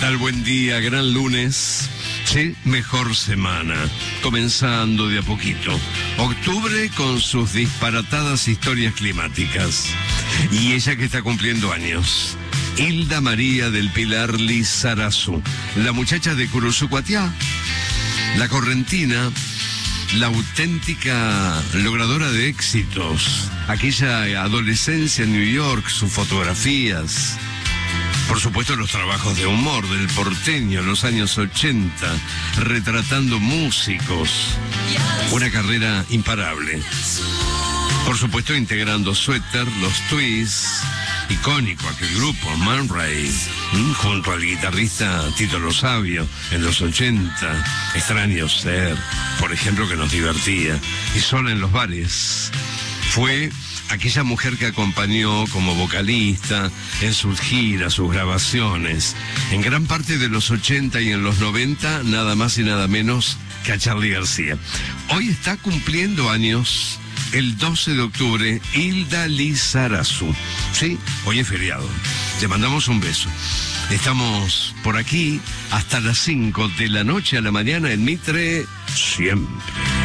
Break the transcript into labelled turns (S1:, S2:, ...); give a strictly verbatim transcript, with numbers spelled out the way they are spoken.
S1: tal? Buen día, gran lunes. Sí, mejor semana. Comenzando de a poquito. Octubre con sus disparatadas historias climáticas. Y ella que está cumpliendo años. Hilda María del Pilar Lizarazu. La muchacha de Curuzucuatiá. La correntina. La auténtica logradora de éxitos. Aquella adolescencia en New York, sus fotografías. Por supuesto, los trabajos de humor del porteño en los años ochenta, retratando músicos. Una carrera imparable. Por supuesto, integrando Suéter, los Twists, icónico aquel grupo, Man Ray, junto al guitarrista Tito Lo Sabio en los ochenta. Extraño Ser, por ejemplo, que nos divertía. Y Sola en los bares. Fue aquella mujer que acompañó como vocalista en sus giras, sus grabaciones, en gran parte de los ochenta y en los noventa, nada más y nada menos que a Charly García. Hoy está cumpliendo años, el doce de octubre, Hilda Lizarazu. Sí, hoy es feriado. Le mandamos un beso. Estamos por aquí hasta las cinco de la noche a la mañana en Mitre, siempre.